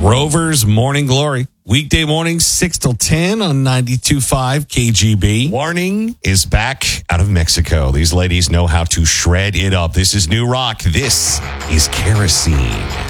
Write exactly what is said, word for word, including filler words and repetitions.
Rover's Morning Glory. Weekday mornings, six till ten on ninety-two point five K G B. Warning is back out of Mexico. These ladies know how to shred it up. This is new rock. This is Kerosene.